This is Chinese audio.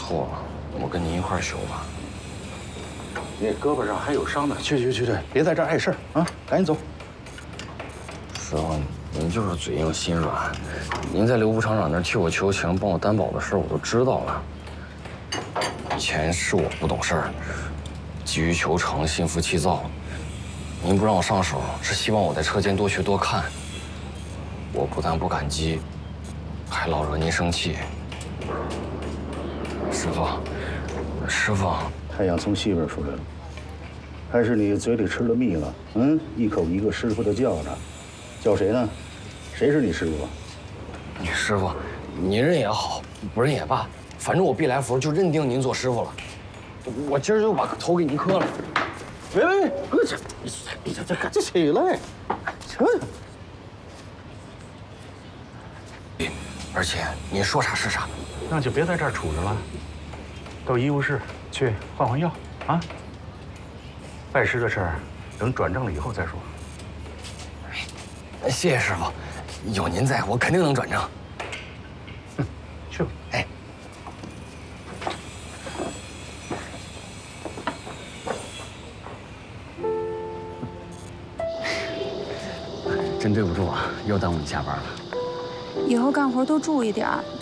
错了，我跟您一块儿修吧。 你胳膊上还有伤呢，去，别在这儿碍事儿啊！赶紧走。 师傅，您就是嘴硬心软。您在刘副厂长那儿替我求情，帮我担保的事儿我都知道了。以前是我不懂事儿，急于求成，心浮气躁。您不让我上手，是希望我在车间多学多看。我不但不感激，还老惹您生气。师傅， 太阳从西边出来了，还是你嘴里吃了蜜了？嗯，一口一个师傅的叫着，叫谁呢？谁是你师傅？ 师傅，您认也好，不认也罢，反正我必来福就认定您做师傅了。我今儿就把头给您磕了。 喂，这赶紧起来！瞧瞧。 而且您说啥是啥。 那就别在这儿杵着了，到医务室去换药啊。拜师的事儿，等转正了以后再说。 谢谢师傅，有您在，我肯定能转正。 去吧。 哎。 真对不住啊，又耽误你下班了。 以后干活多注意点，